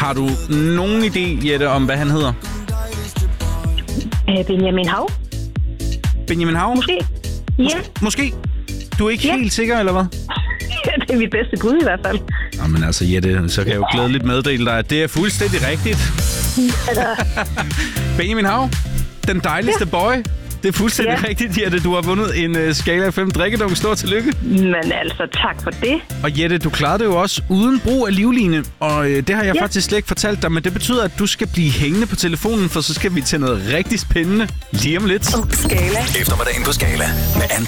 Har du nogen idé, Jette, om hvad han hedder? Benjamin Hav. Benjamin Hav? Måske. Ja. Måske. Du er ikke helt sikker, eller hvad? Det er mit bedste bud i hvert fald. Jamen altså, Jette, så kan jeg jo glædeligt meddele dig, at det er fuldstændig rigtigt. Benjamin Hav, den dejligste boy. Det er fuldstændig rigtigt, Jette. Du har vundet en skala af 5 drikkedunk. Stort tillykke. Men altså, tak for det. Og Jette, du klarede det jo også uden brug af livline. Og det har jeg faktisk slet ikke fortalt dig, men det betyder, at du skal blive hængende på telefonen, for så skal vi til noget rigtig spændende lige om lidt. Skala. Eftermiddagen på Skala med